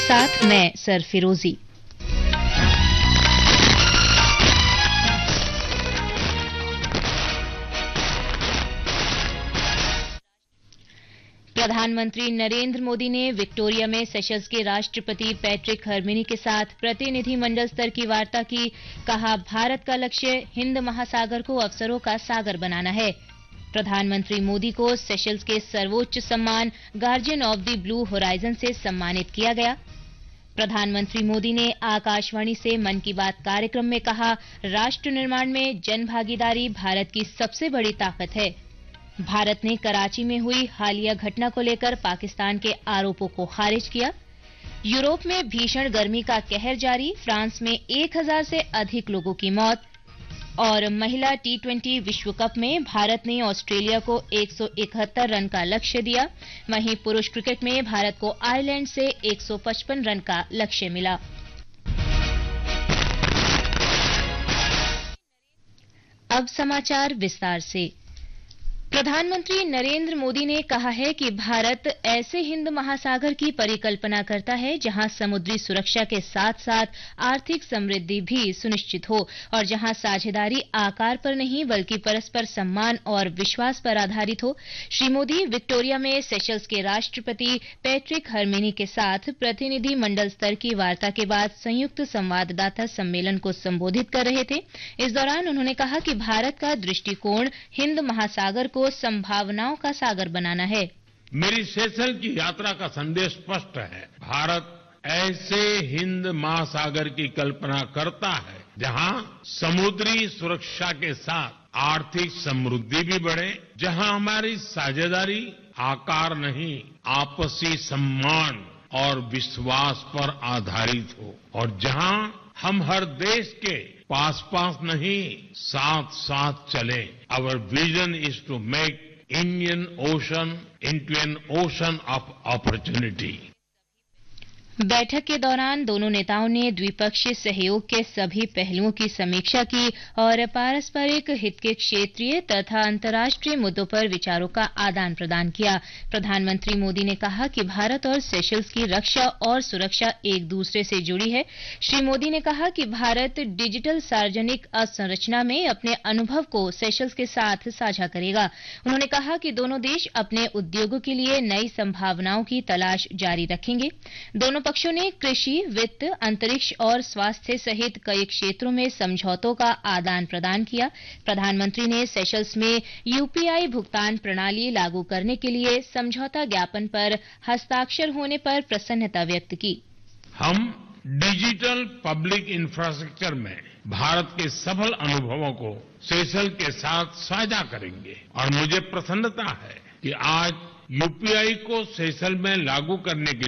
साथ मैं सरफिरोजी। प्रधानमंत्री नरेंद्र मोदी ने विक्टोरिया में सेशल्स के राष्ट्रपति पैट्रिक हरमिनी के साथ प्रतिनिधिमंडल स्तर की वार्ता की। कहा, भारत का लक्ष्य हिंद महासागर को अवसरों का सागर बनाना है। प्रधानमंत्री मोदी को सेशल्स के सर्वोच्च सम्मान guardian of the blue horizon से सम्मानित किया गया। प्रधानमंत्री मोदी ने आकाशवाणी से मन की बात कार्यक्रम में कहा, राष्ट्र निर्माण में जन भागीदारी भारत की सबसे बड़ी ताकत है। भारत ने कराची में हुई हालिया घटना को लेकर पाकिस्तान के आरोपों को खारिज किया। यूरोप में भीषण गर्मी का कहर जारी, फ्रांस में 1000 से अधिक लोगों की मौत। और महिला T20 विश्व कप में भारत ने ऑस्ट्रेलिया को 171 रन का लक्ष्य दिया। वहीं पुरुष क्रिकेट में भारत को आयरलैंड से 155 रन का लक्ष्य मिला। अब समाचार विस्तार से। प्रधानमंत्री नरेंद्र मोदी ने कहा है कि भारत ऐसे हिंद महासागर की परिकल्पना करता है जहां समुद्री सुरक्षा के साथ साथ आर्थिक समृद्धि भी सुनिश्चित हो और जहां साझेदारी आकार पर नहीं बल्कि परस्पर सम्मान और विश्वास पर आधारित हो। श्री मोदी विक्टोरिया में सेशल्स के राष्ट्रपति पैट्रिक हरमिनी के साथ प्रतिनिधि मंडल स्तर की वार्ता के बाद संयुक्त संवाददाता सम्मेलन को संबोधित कर रहे थे। इस दौरान उन्होंने कहा कि भारत का दृष्टिकोण हिंद महासागर को संभावनाओं का सागर बनाना है। मेरी सेशल की यात्रा का संदेश स्पष्ट है। भारत ऐसे हिंद महासागर की कल्पना करता है जहां समुद्री सुरक्षा के साथ आर्थिक समृद्धि भी बढ़े, जहां हमारी साझेदारी आकार नहीं आपसी सम्मान और विश्वास पर आधारित हो और जहां हम हर देश के पास पास नहीं साथ साथ चले। Our vision is to make Indian Ocean into an ocean of opportunity. बैठक के दौरान दोनों नेताओं ने द्विपक्षीय सहयोग के सभी पहलुओं की समीक्षा की और पारस्परिक हित के क्षेत्रीय तथा अंतर्राष्ट्रीय मुद्दों पर विचारों का आदान प्रदान किया। प्रधानमंत्री मोदी ने कहा कि भारत और सेशल्स की रक्षा और सुरक्षा एक दूसरे से जुड़ी है। श्री मोदी ने कहा कि भारत डिजिटल सार्वजनिक अवसंरचना में अपने अनुभव को सेशल्स के साथ साझा करेगा। उन्होंने कहा कि दोनों देश अपने उद्योगों के लिए नई संभावनाओं की तलाश जारी रखेंगे। दोनों पक्षों ने कृषि, वित्त, अंतरिक्ष और स्वास्थ्य सहित कई क्षेत्रों में समझौतों का आदान प्रदान किया। प्रधानमंत्री ने सेशल्स में यूपीआई भुगतान प्रणाली लागू करने के लिए समझौता ज्ञापन पर हस्ताक्षर होने पर प्रसन्नता व्यक्त की। हम डिजिटल पब्लिक इंफ्रास्ट्रक्चर में भारत के सफल अनुभवों को सेशल के साथ साझा करेंगे और मुझे प्रसन्नता है कि आज यूपीआई को सेशल में लागू करने के